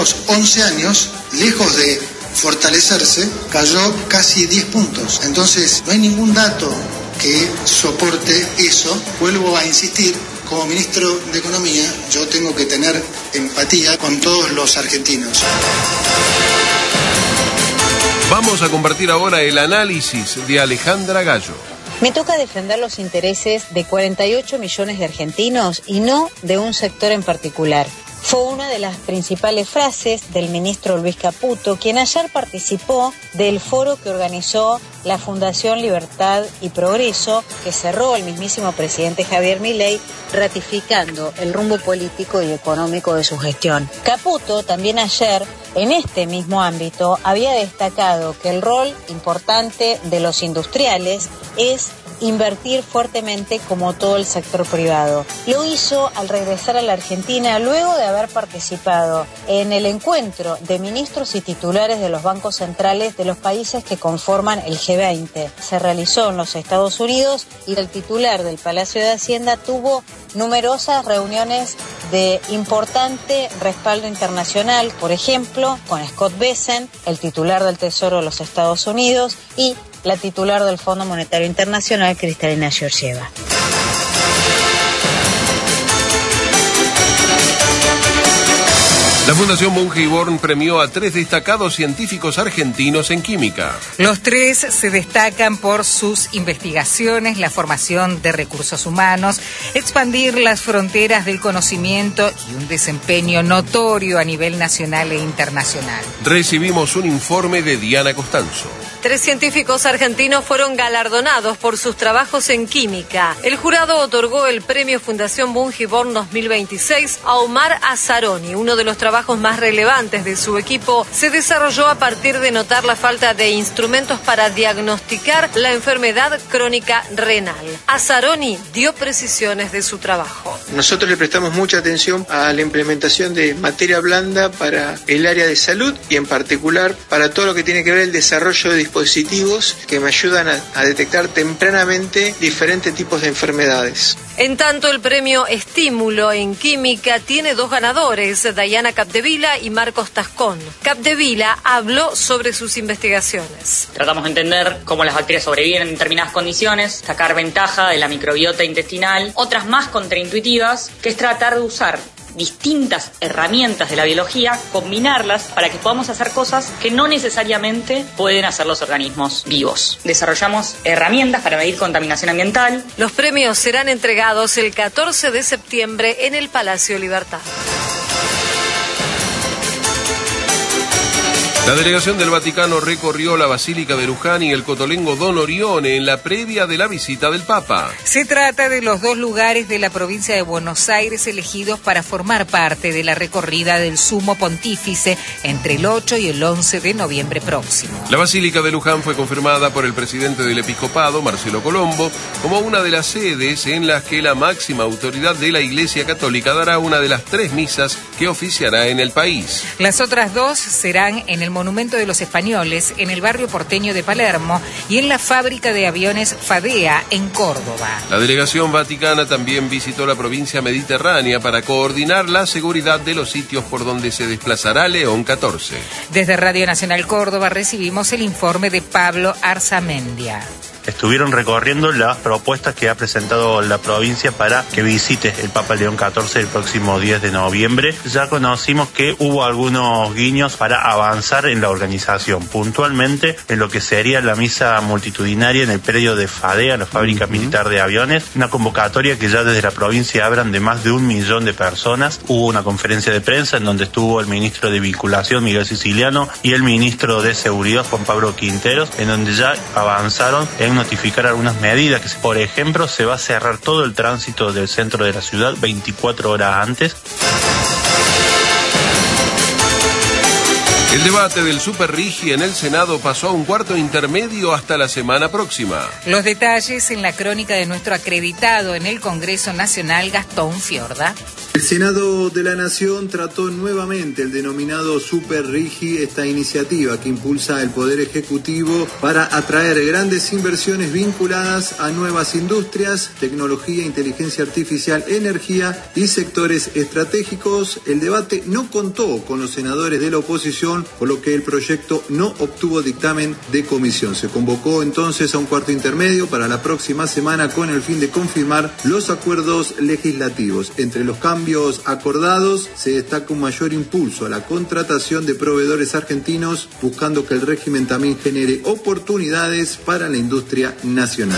11 años, lejos de fortalecerse, cayó casi 10 puntos. Entonces, no hay ningún dato que soporte eso. Vuelvo a insistir, como ministro de Economía, yo tengo que tener empatía con todos los argentinos. Vamos a compartir ahora el análisis de Alejandra Gallo. Me toca defender los intereses de 48 millones de argentinos y no de un sector en particular. Fue una de las principales frases del ministro Luis Caputo, quien ayer participó del foro que organizó la Fundación Libertad y Progreso, que cerró el mismísimo presidente Javier Milei, ratificando el rumbo político y económico de su gestión. Caputo también ayer, en este mismo ámbito, había destacado que el rol importante de los industriales es invertir fuertemente como todo el sector privado. Lo hizo al regresar a la Argentina luego de haber participado en el encuentro de ministros y titulares de los bancos centrales de los países que conforman el G20. Se realizó en los Estados Unidos y el titular del Palacio de Hacienda tuvo numerosas reuniones de importante respaldo internacional, por ejemplo, con Scott Bessent, el titular del Tesoro de los Estados Unidos, y la titular del Fondo Monetario Internacional, Kristalina Georgieva. La Fundación Bunge y Born premió a 3 destacados científicos argentinos en química. Los 3 se destacan por sus investigaciones, la formación de recursos humanos, expandir las fronteras del conocimiento y un desempeño notorio a nivel nacional e internacional. Recibimos un informe de Diana Costanzo. 3 científicos argentinos fueron galardonados por sus trabajos en química. El jurado otorgó el premio Fundación Bunge y Born 2026 a Omar Azzaroni. Uno de los trabajos más relevantes de su equipo se desarrolló a partir de notar la falta de instrumentos para diagnosticar la enfermedad crónica renal. Azzaroni dio precisiones de su trabajo. Nosotros le prestamos mucha atención a la implementación de materia blanda para el área de salud y en particular para todo lo que tiene que ver el desarrollo de dispositivos que me ayudan a detectar tempranamente diferentes tipos de enfermedades. En tanto, el premio Estímulo en Química tiene 2 ganadores, Dayana Capdevila y Marcos Tascón. Capdevila habló sobre sus investigaciones. Tratamos de entender cómo las bacterias sobreviven en determinadas condiciones, sacar ventaja de la microbiota intestinal. Otras más contraintuitivas, que es tratar de usar distintas herramientas de la biología, combinarlas para que podamos hacer cosas que no necesariamente pueden hacer los organismos vivos. Desarrollamos herramientas para medir contaminación ambiental. Los premios serán entregados el 14 de septiembre en el Palacio Libertad. La delegación del Vaticano recorrió la Basílica de Luján y el Cotolengo Don Orione en la previa de la visita del Papa. Se trata de los 2 lugares de la provincia de Buenos Aires elegidos para formar parte de la recorrida del Sumo Pontífice entre el 8 y el 11 de noviembre próximo. La Basílica de Luján fue confirmada por el presidente del Episcopado, Marcelo Colombo, como una de las sedes en las que la máxima autoridad de la Iglesia Católica dará una de las 3 misas que oficiará en el país. Las otras 2 serán en el Monumento de los Españoles, en el barrio porteño de Palermo y en la fábrica de aviones Fadea, en Córdoba. La delegación vaticana también visitó la provincia mediterránea para coordinar la seguridad de los sitios por donde se desplazará León XIV. Desde Radio Nacional Córdoba recibimos el informe de Pablo Arzamendia. Estuvieron recorriendo las propuestas que ha presentado la provincia para que visite el Papa León XIV el próximo 10 de noviembre. Ya conocimos que hubo algunos guiños para avanzar en la organización, puntualmente en lo que sería la misa multitudinaria en el predio de Fadea, la fábrica militar de aviones, una convocatoria que ya desde la provincia hablan de más de 1 millón de personas. Hubo una conferencia de prensa en donde estuvo el ministro de Vinculación, Miguel Siciliano, y el ministro de Seguridad, Juan Pablo Quinteros, en donde ya avanzaron en notificar algunas medidas, que por ejemplo se va a cerrar todo el tránsito del centro de la ciudad 24 horas antes. El debate del Super Rigi en el Senado pasó a un cuarto intermedio hasta la semana próxima. Los detalles en la crónica de nuestro acreditado en el Congreso Nacional, Gastón Fiorda. El Senado de la Nación trató nuevamente el denominado Super Rigi, esta iniciativa que impulsa el Poder Ejecutivo para atraer grandes inversiones vinculadas a nuevas industrias, tecnología, inteligencia artificial, energía y sectores estratégicos. El debate no contó con los senadores de la oposición, por lo que el proyecto no obtuvo dictamen de comisión. Se convocó entonces a un cuarto intermedio para la próxima semana con el fin de confirmar los acuerdos legislativos. Entre los cambios acordados se destaca un mayor impulso a la contratación de proveedores argentinos, buscando que el régimen también genere oportunidades para la industria nacional.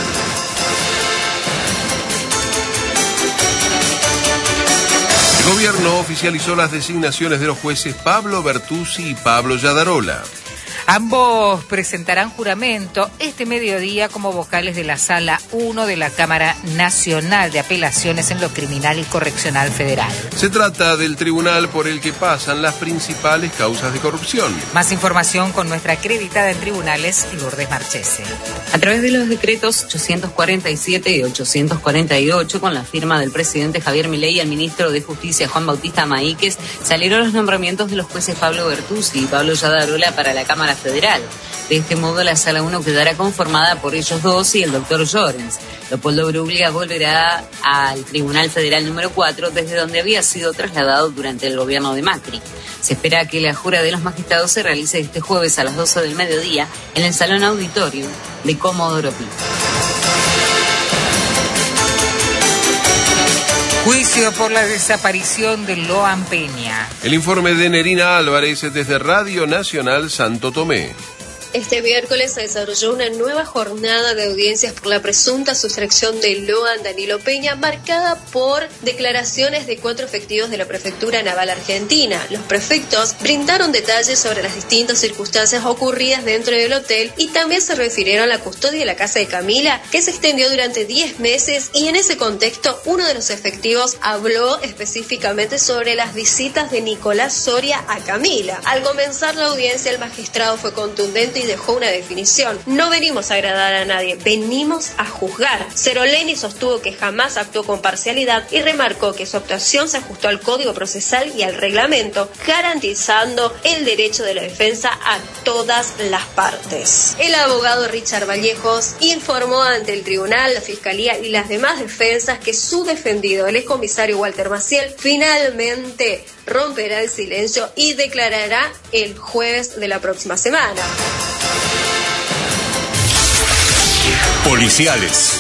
El gobierno oficializó las designaciones de los jueces Pablo Bertuzzi y Pablo Yadarola. Ambos presentarán juramento este mediodía como vocales de la Sala 1 de la Cámara Nacional de Apelaciones en lo Criminal y Correccional Federal. Se trata del tribunal por el que pasan las principales causas de corrupción. Más información con nuestra acreditada en tribunales, Lourdes Marchese. A través de los decretos 847 y 848, con la firma del presidente Javier Milei y el ministro de Justicia Juan Bautista Maíquez, salieron los nombramientos de los jueces Pablo Bertuzzi y Pablo Yadarola para la Cámara Federal. De este modo, la Sala 1 quedará conformada por ellos dos y el doctor Llorens. Leopoldo Bruglia volverá al Tribunal Federal número 4, desde donde había sido trasladado durante el gobierno de Macri. Se espera que la jura de los magistrados se realice este jueves a las 12 del mediodía en el Salón Auditorio de Comodoro Pi. Juicio por la desaparición de Loan Peña. El informe de Nerina Álvarez desde Radio Nacional Santo Tomé. Este miércoles se desarrolló una nueva jornada de audiencias por la presunta sustracción de Loan Danilo Peña, marcada por declaraciones de 4 efectivos de la Prefectura Naval Argentina. Los prefectos brindaron detalles sobre las distintas circunstancias ocurridas dentro del hotel y también se refirieron a la custodia de la casa de Camila, que se extendió durante 10 meses, y en ese contexto uno de los efectivos habló específicamente sobre las visitas de Nicolás Soria a Camila. Al comenzar la audiencia, el magistrado fue contundente y dejó una definición: no venimos a agradar a nadie, venimos a juzgar. Ceroleni sostuvo que jamás actuó con parcialidad y remarcó que su actuación se ajustó al Código Procesal y al reglamento, garantizando el derecho de la defensa a todas las partes. El abogado Richard Vallejos informó ante el tribunal, la fiscalía y las demás defensas que su defendido, el excomisario Walter Maciel, finalmente romperá el silencio y declarará el jueves de la próxima semana. Policiales.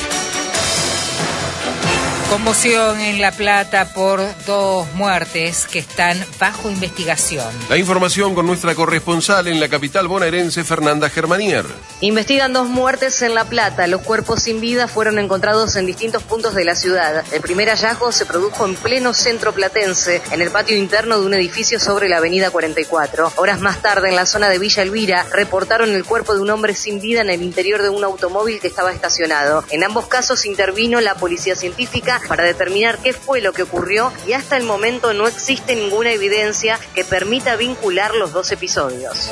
Conmoción en La Plata por 2 muertes que están bajo investigación. La información con nuestra corresponsal en la capital bonaerense, Fernanda Germanier. Investigan 2 muertes en La Plata. Los cuerpos sin vida fueron encontrados en distintos puntos de la ciudad. El primer hallazgo se produjo en pleno centro platense, en el patio interno de un edificio sobre la avenida 44. Horas más tarde, en la zona de Villa Elvira, reportaron el cuerpo de un hombre sin vida en el interior de un automóvil que estaba estacionado. En ambos casos intervino la policía científica para determinar qué fue lo que ocurrió, y hasta el momento no existe ninguna evidencia que permita vincular los 2 episodios.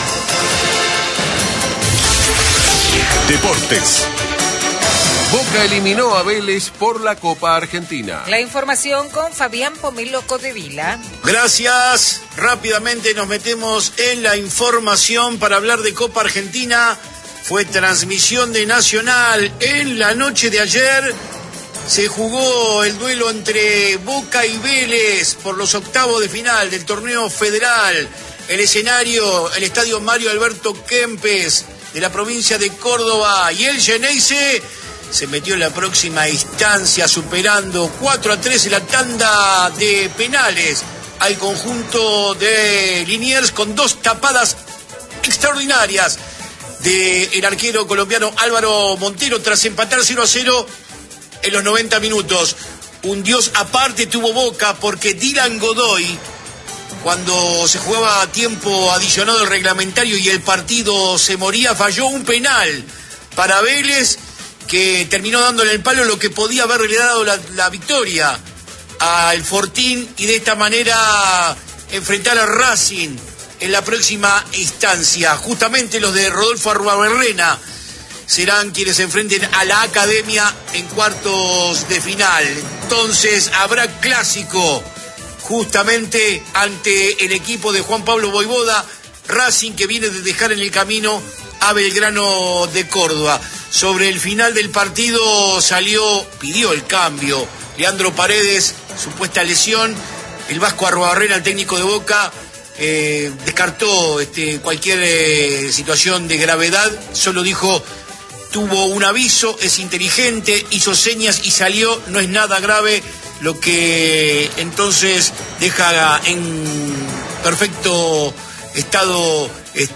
Deportes. Boca eliminó a Vélez por la Copa Argentina. La información con Fabián Pomelo Codevila. Gracias. Rápidamente nos metemos en la información para hablar de Copa Argentina. Fue transmisión de Nacional en la noche de ayer. Se jugó el duelo entre Boca y Vélez por los octavos de final del torneo federal. El escenario, el estadio Mario Alberto Kempes de la provincia de Córdoba, y el Geneise se metió en la próxima instancia superando 4-3 en la tanda de penales al conjunto de Liniers, con 2 tapadas extraordinarias del arquero colombiano Álvaro Montero tras empatar 0-0 en los 90 minutos. Un dios aparte tuvo Boca, porque Dylan Godoy, cuando se jugaba a tiempo adicionado el reglamentario y el partido se moría, falló un penal para Vélez, que terminó dándole el palo, lo que podía haberle dado la victoria al Fortín, y de esta manera enfrentar a Racing en la próxima instancia. Justamente los de Rodolfo Arruabarrena serán quienes se enfrenten a la Academia en cuartos de final. Entonces habrá clásico justamente ante el equipo de Juan Pablo Voivoda, Racing, que viene de dejar en el camino a Belgrano de Córdoba. Sobre el final del partido pidió el cambio Leandro Paredes, supuesta lesión. El Vasco Arruabarrena, el técnico de Boca, descartó cualquier situación de gravedad, solo dijo: tuvo un aviso, es inteligente, hizo señas y salió, no es nada grave, lo que entonces deja en perfecto estado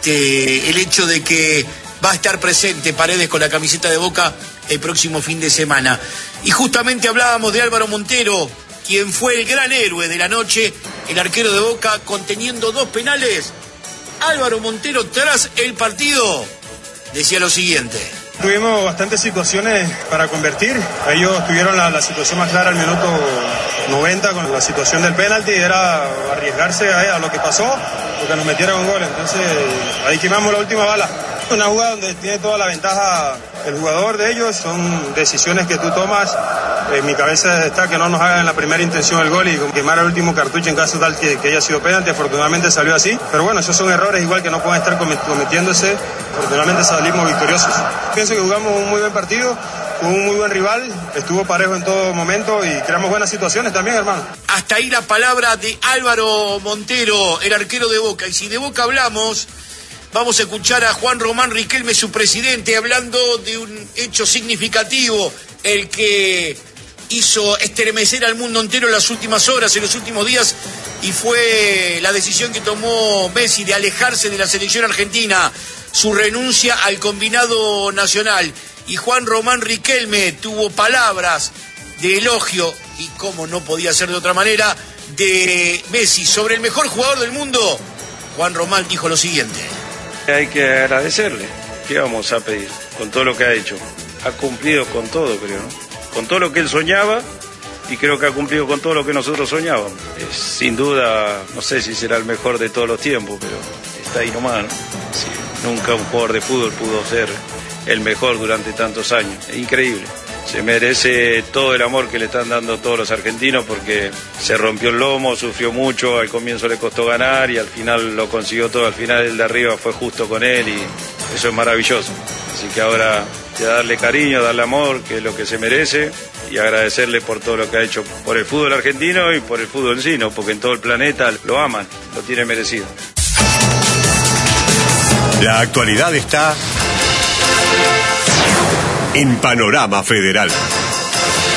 el hecho de que va a estar presente Paredes con la camiseta de Boca el próximo fin de semana. Y justamente hablábamos de Álvaro Montero, quien fue el gran héroe de la noche, el arquero de Boca, conteniendo 2 penales. Álvaro Montero, tras el partido, decía lo siguiente: tuvimos bastantes situaciones para convertir. Ellos tuvieron la situación más clara al minuto 90 con la situación del penalti, era arriesgarse a lo que pasó, porque nos metieron un gol. Entonces ahí quemamos la última bala. Una jugada donde tiene toda la ventaja el jugador de ellos, son decisiones que tú tomas. En mi cabeza está que no nos hagan la primera intención el gol y quemar el último cartucho en caso tal que haya sido penalti. Afortunadamente salió así, pero bueno, esos son errores igual que no pueden estar cometiéndose. Afortunadamente salimos victoriosos. Pienso que jugamos un muy buen partido, con un muy buen rival, estuvo parejo en todo momento y creamos buenas situaciones también, hermano. Hasta ahí la palabra de Álvaro Montero, el arquero de Boca. Y si de Boca hablamos, vamos a escuchar a Juan Román Riquelme, su presidente, hablando de un hecho significativo, el que hizo estremecer al mundo entero en las últimas horas, en los últimos días, y fue la decisión que tomó Messi de alejarse de la selección argentina, su renuncia al combinado nacional. Y Juan Román Riquelme tuvo palabras de elogio, y como no podía ser de otra manera, de Messi sobre el mejor jugador del mundo. Juan Román dijo lo siguiente: hay que agradecerle. ¿Qué vamos a pedir? Con todo lo que ha hecho. Ha cumplido con todo, creo, ¿no? Con todo lo que él soñaba, y creo que ha cumplido con todo lo que nosotros soñábamos. Sin duda, no sé si será el mejor de todos los tiempos, pero está ahí nomás, ¿no? Sí, nunca un jugador de fútbol pudo ser el mejor durante tantos años. Es increíble. Se merece todo el amor que le están dando todos los argentinos, porque se rompió el lomo, sufrió mucho, al comienzo le costó ganar y al final lo consiguió todo. Al final el de arriba fue justo con él y eso es maravilloso. Así que ahora hay que darle cariño, darle amor, que es lo que se merece, y agradecerle por todo lo que ha hecho por el fútbol argentino y por el fútbol en sí, ¿no? Porque en todo el planeta lo aman, lo tiene merecido. La actualidad está en Panorama Federal.